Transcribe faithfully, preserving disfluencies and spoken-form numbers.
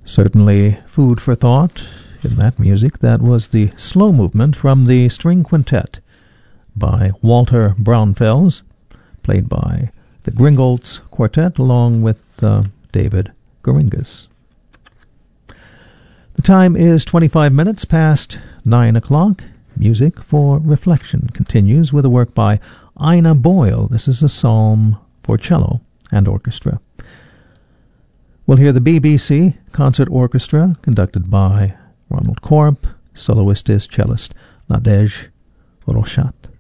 Certainly food for thought in that music. That was the slow movement from the string quintet by Walter Braunfels, played by the Gringolds Quartet along with uh, David Goringas. The time is twenty-five minutes past nine o'clock. Music for Reflection continues with a work by Ina Boyle. This is a psalm for cello and orchestra. We'll hear the B B C Concert Orchestra, conducted by Ronald Korp. Soloist is cellist Nadej Roshat.